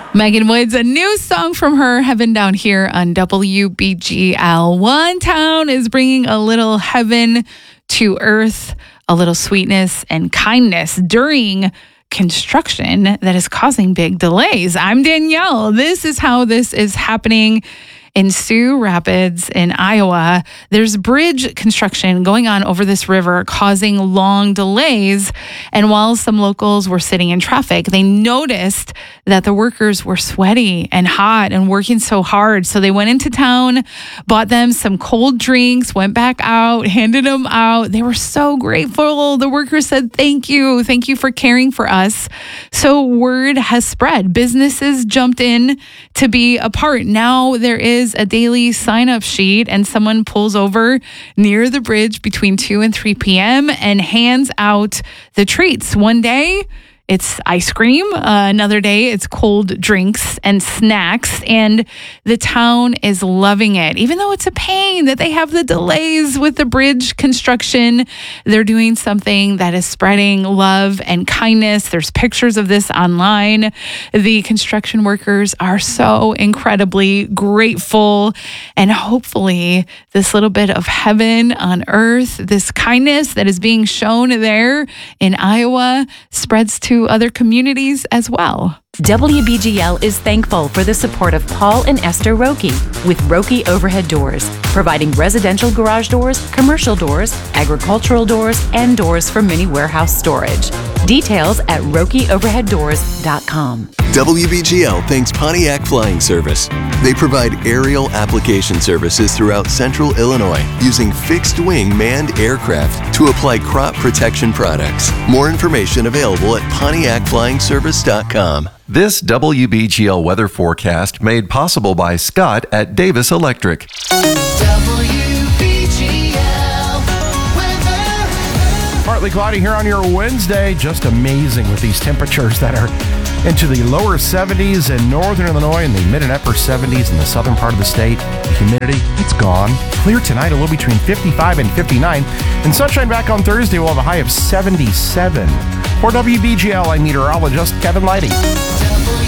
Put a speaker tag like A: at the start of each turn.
A: Megan Woods, a new song from her, Heaven Down Here on WBGL. One town is bringing a little heaven to earth, a little sweetness and kindness during construction that is causing big delays. I'm Danielle. This is how this is happening in Sioux Rapids in Iowa. There's bridge construction going on over this river causing long delays. And while some locals were sitting in traffic, they noticed that the workers were sweaty and hot and working so hard. So they went into town, bought them some cold drinks, went back out, handed them out. They were so grateful. The workers said, thank you. Thank you for caring for us. So word has spread. Businesses jumped in to be a part. Now there is a daily sign-up sheet, and someone pulls over near the bridge between 2 and 3 p.m. and hands out the treats. One day, it's ice cream. Another day, it's cold drinks and snacks. And the town is loving it. Even though it's a pain that they have the delays with the bridge construction, they're doing something that is spreading love and kindness. There's pictures of this online. The construction workers are so incredibly grateful. And hopefully, this little bit of heaven on earth, this kindness that is being shown there in Iowa, spreads to other communities as well.
B: WBGL is thankful for the support of Paul and Esther Roki with Roki Overhead Doors, providing residential garage doors, commercial doors, agricultural doors, and doors for mini warehouse storage. Details at RokiOverheadDoors.com.
C: WBGL thanks Pontiac Flying Service. They provide aerial application services throughout central Illinois using fixed-wing manned aircraft to apply crop protection products. More information available at PontiacFlyingService.com.
D: This WBGL weather forecast made possible by Scott at Davis Electric.
E: Partly cloudy here on your Wednesday. Just amazing with these temperatures that are into the lower 70s in northern Illinois and the mid and upper 70s in the southern part of the state. The humidity, it's gone. Clear tonight, a low between 55 and 59. And sunshine back on Thursday, we'll have a high of 77. For WBGL, I'm meteorologist Kevin Leidy.